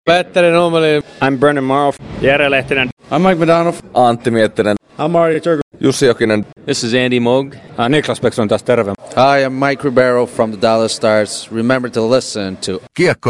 Petteri Nummeli. I'm Brennan Morrow. Jere Lehtinen. I'm Mike McDonough. Antti Miettinen. I'm Mario Turku. Jussi Jokinen. This is Andy Moog. Niklas Bäckström taas terve. Hi, I'm Mike Ribeiro from the Dallas Stars. Remember to listen to